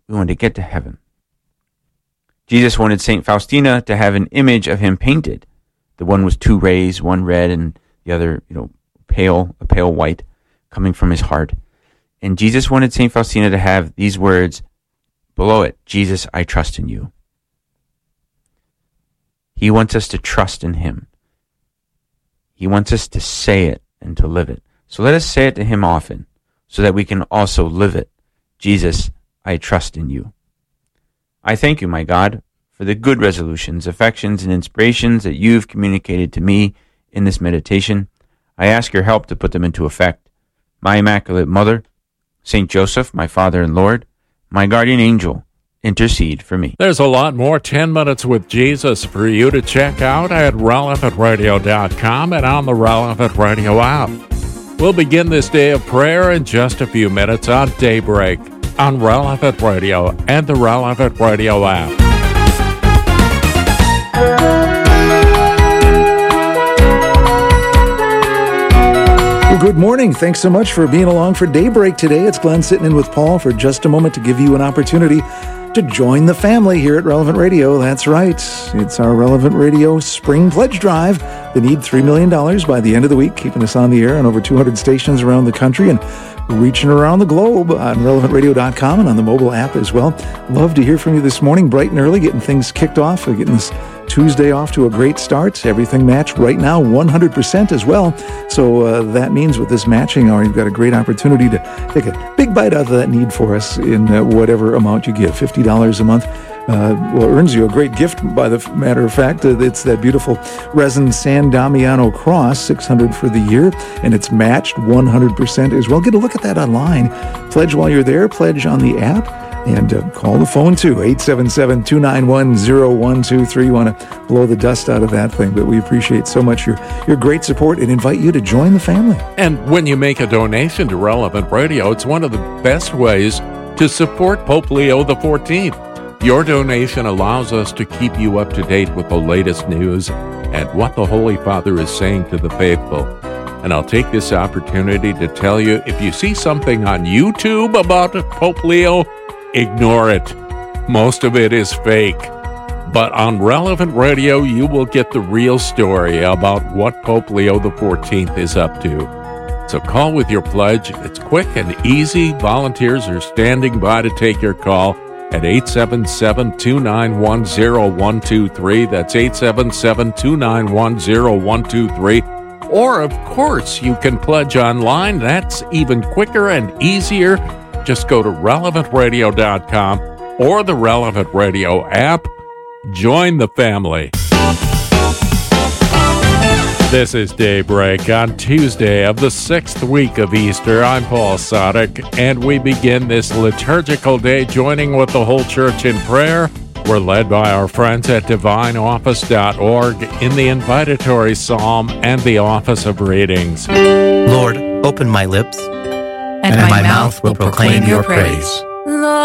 We wanted to get to heaven. Jesus wanted St. Faustina to have an image of him painted. The one was 2 rays, one red and the other, a pale white, coming from his heart. And Jesus wanted St. Faustina to have these words below it: Jesus, I trust in you. He wants us to trust in him. He wants us to say it and to live it. So let us say it to him often, so that we can also live it. Jesus, I trust in you. I thank you, my God, for the good resolutions, affections, and inspirations that you've communicated to me in this meditation. I ask your help to put them into effect. My Immaculate Mother, Saint Joseph, my Father and Lord, my guardian angel, intercede for me. There's a lot more 10 Minutes with Jesus for you to check out at relevantradio.com and on the Relevant Radio app. We'll begin this day of prayer in just a few minutes on Daybreak on Relevant Radio and the Relevant Radio app. Well, good morning. Thanks so much for being along for Daybreak today. It's Glenn sitting in with Paul for just a moment to give you an opportunity to join the family here at Relevant Radio. That's right. It's our Relevant Radio Spring Pledge Drive. They need $3 million by the end of the week, keeping us on the air on over 200 stations around the country and reaching around the globe on relevantradio.com and on the mobile app as well. Love to hear from you this morning, bright and early, getting things kicked off, getting this Tuesday off to a great start. Everything matched right now, 100% as well. So that means with this matching hour, you've got a great opportunity to take a big bite out of that need for us in whatever amount you give, $50 a month. Earns you a great gift, by the matter of fact. It's that beautiful resin San Damiano cross, $600 for the year, and it's matched 100% as well. Get a look at that online. Pledge while you're there. Pledge on the app. And call the phone, too, 877-291-0123. You want to blow the dust out of that thing, but we appreciate so much your great support and invite you to join the family. And when you make a donation to Relevant Radio, it's one of the best ways to support Pope Leo XIV. Your donation allows us to keep you up to date with the latest news and what the Holy Father is saying to the faithful. And I'll take this opportunity to tell you, if you see something on YouTube about Pope Leo, ignore it. Most of it is fake. But on Relevant Radio, you will get the real story about what Pope Leo XIV is up to. So call with your pledge. It's quick and easy. Volunteers are standing by to take your call at 877-291-0123. That's 877-291-0123. Or, of course, you can pledge online. That's even quicker and easier. Just go to relevantradio.com or the Relevant Radio app. Join the family. This is Daybreak on Tuesday of the 6th week of Easter. I'm Paul Sadek, and we begin this liturgical day joining with the whole church in prayer. We're led by our friends at divineoffice.org in the invitatory psalm and the office of readings. Lord, open my lips, and my mouth will proclaim your praise. Lord,